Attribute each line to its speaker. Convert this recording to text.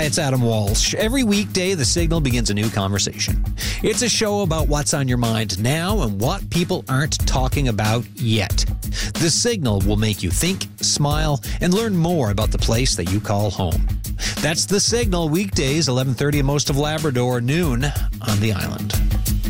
Speaker 1: it's Adam Walsh. Every weekday, The Signal begins a new conversation. It's a show about what's on your mind now and what people aren't talking about yet. The Signal will make you think, smile, and learn more about the place that you call home. That's The Signal, weekdays, 11:30 in most of Labrador, noon on the island.